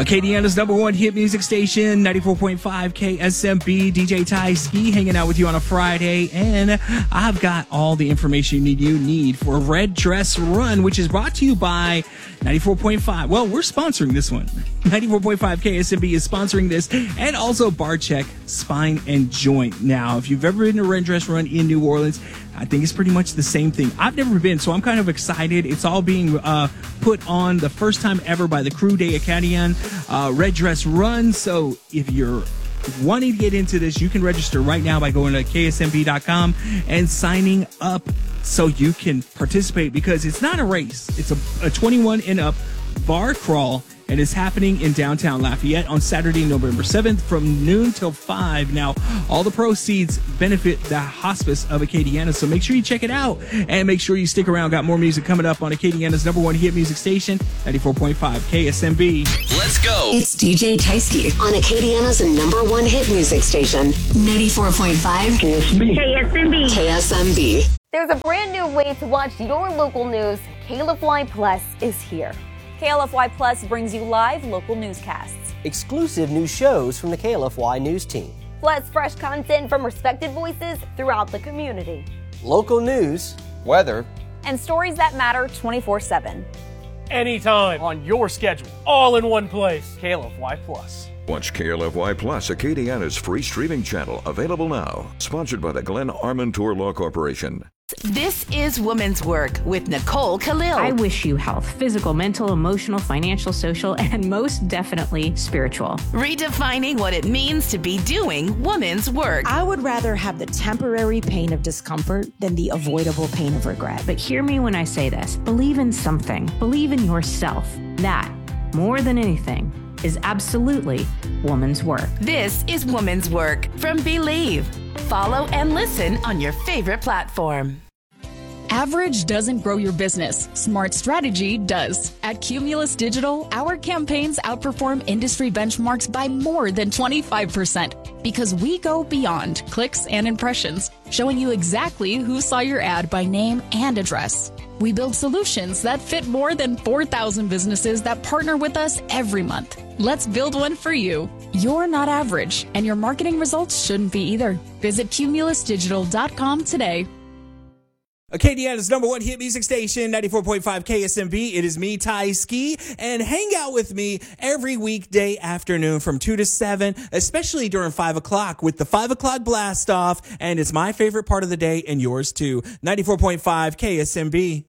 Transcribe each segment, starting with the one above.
Acadiana's number one hit music station, 94.5 KSMB. DJ Ty Ski hanging out with you on a Friday. And I've got all the information you need for Red Dress Run, which is brought to you by 94.5. Well, we're sponsoring this one. 94.5 KSMB is sponsoring this. And also Bar Check, Spine and Joint. Now, if you've ever been to Red Dress Run in New Orleans, I think it's pretty much the same thing. I've never been, so I'm kind of excited. It's all being put on the first time ever by the Crew de Acadian Red Dress Run. So if you're wanting to get into this, you can register right now by going to ksmb.com and signing up so you can participate, because it's not a race. It's a 21 and up bar crawl, and it's happening in downtown Lafayette on Saturday, November 7th from noon till 5. Now, all the proceeds benefit the Hospice of Acadiana, so make sure you check it out and make sure you stick around. Got more music coming up on Acadiana's number one hit music station, 94.5 KSMB. Let's go. It's DJ Tysky on Acadiana's number one hit music station, 94.5 KSMB. KSMB. There's a brand new way to watch your local news. KLFY Plus is here. KLFY Plus brings you live local newscasts, exclusive new shows from the KLFY news team, plus fresh content from respected voices throughout the community, local news, weather, and stories that matter 24/7. Anytime, on your schedule, all in one place. KLFY Plus. Watch KLFY Plus, Acadiana's free streaming channel, available now. Sponsored by the Glen Armentour Law Corporation. This is Women's Work with Nicole Khalil. I wish you health, physical, mental, emotional, financial, social, and most definitely spiritual. Redefining what it means to be doing women's work. I would rather have the temporary pain of discomfort than the avoidable pain of regret. But hear me when I say this. Believe in something. Believe in yourself. That, more than anything, is absolutely woman's work. This is Woman's Work from Believe. Follow and listen on your favorite platform. Average doesn't grow your business. Smart strategy does. At Cumulus Digital, our campaigns outperform industry benchmarks by more than 25% because we go beyond clicks and impressions, showing you exactly who saw your ad by name and address. We build solutions that fit more than 4,000 businesses that partner with us every month. Let's build one for you. You're not average, and your marketing results shouldn't be either. Visit cumulusdigital.com today. Acadiana's number one hit music station, 94.5 KSMB. It is me, Ty Ski, and hang out with me every weekday afternoon from 2 to 7, especially during 5 o'clock with the 5 o'clock blast off. And it's my favorite part of the day and yours too. 94.5 KSMB.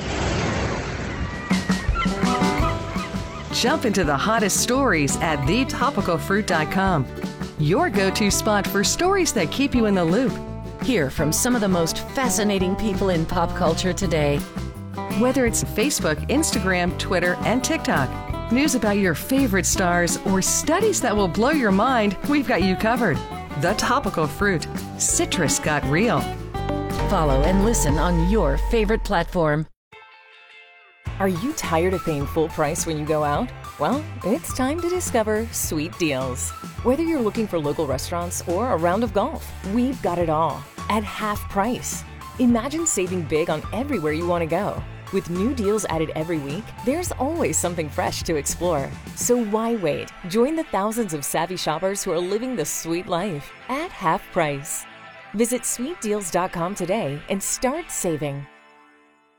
Jump into the hottest stories at thetopicalfruit.com. Your go-to spot for stories that keep you in the loop. Hear from some of the most fascinating people in pop culture today. Whether it's Facebook, Instagram, Twitter, and TikTok, news about your favorite stars, or studies that will blow your mind, we've got you covered. The Topical Fruit. Citrus got real. Follow and listen on your favorite platform. Are you tired of paying full price when you go out? Well, it's time to discover Sweet Deals. Whether you're looking for local restaurants or a round of golf, we've got it all at half price. Imagine saving big on everywhere you want to go. With new deals added every week, there's always something fresh to explore. So why wait? Join the thousands of savvy shoppers who are living the sweet life at half price. Visit sweetdeals.com today and start saving.